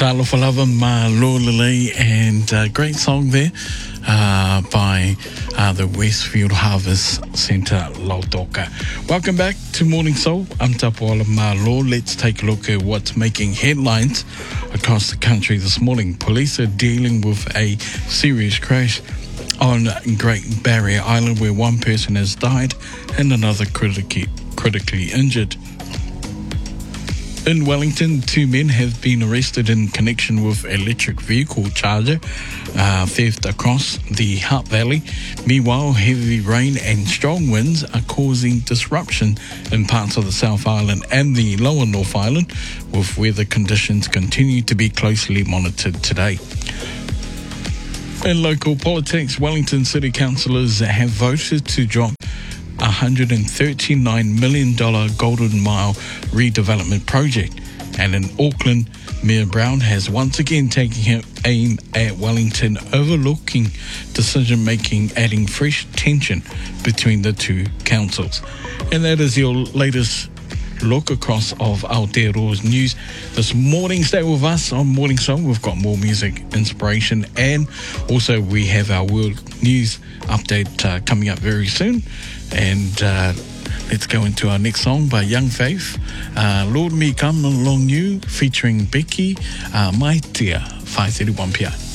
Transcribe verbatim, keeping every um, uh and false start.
Talofa Lava Ma Lolele, and a great song there uh, by uh, the Westfield Harvest Centre Lautoka. Welcome back to Morning Soul. I'm Tapuala Malo. Let's take a look at what's making headlines across the country this morning. Police are dealing with a serious crash on Great Barrier Island where one person has died and another critically, critically injured. In Wellington, two men have been arrested in connection with electric vehicle charger uh, theft across the Hutt Valley. Meanwhile, heavy rain and strong winds are causing disruption in parts of the South Island and the Lower North Island, with weather conditions continue to be closely monitored today. In local politics, Wellington City councillors have voted to drop one hundred thirty-nine million dollars Golden Mile redevelopment project. And in Auckland, Mayor Brown has once again taken aim at Wellington, overlooking decision-making, adding fresh tension between the two councils. And that is your latest look across of Aotearoa's news this morning. Stay with us on Morning Song. We've got more music, inspiration, and also we have our world news update uh, coming up very soon. And uh, let's go into our next song by Young Faith, uh, Lord Me Come Along You, featuring Becky uh, Maitea, five thirty-one p m.